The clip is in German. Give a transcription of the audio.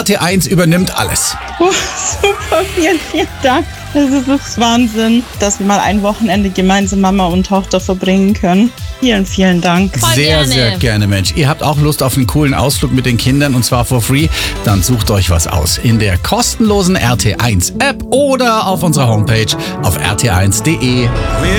RT1 übernimmt alles. Super, vielen Dank. Das ist Wahnsinn, dass wir mal ein Wochenende gemeinsam Mama und Tochter verbringen können. Vielen Dank. Sehr gerne, Mensch. Ihr habt auch Lust auf einen coolen Ausflug mit den Kindern und zwar for free? Dann sucht euch was aus in der kostenlosen RT1 App oder auf unserer Homepage auf rt1.de.